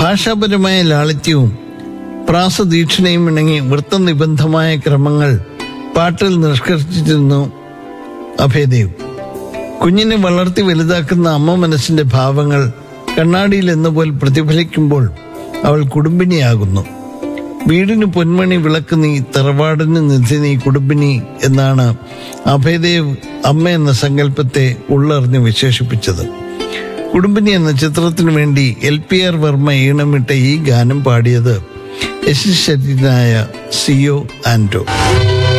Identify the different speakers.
Speaker 1: ഭാഷാപരമായ ലാളിത്യവും പ്രാസദീക്ഷണയും ഇണങ്ങി വൃത്തനിബന്ധമായ ക്രമങ്ങൾ പാട്ടിൽ നിഷ്കർഷിച്ചിരുന്നു അഭയദേവ്. കുഞ്ഞിനെ വളർത്തി വലുതാക്കുന്ന അമ്മ മനസ്സിന്റെ ഭാവങ്ങൾ കണ്ണാടിയിൽ എന്നപോലെ പ്രതിഫലിക്കുമ്പോൾ അവൾ കുടുംബിനിയാകുന്നു. വീടിന് പൊന്മണി വിളക്ക് നീ, തറവാടിന് നിധി നീ കുടുംബിനി എന്നാണ് അഭയദേവ് അമ്മ എന്ന സങ്കല്പത്തെ ഉള്ളറിഞ്ഞ് വിശേഷിപ്പിച്ചത്. കുടുംബിനി എന്ന ചിത്രത്തിനു വേണ്ടി LPR വർമ്മ ഈണമിട്ട ഈ ഗാനം പാടിയത് യശസ്വരനായ CO ആൻഡോ.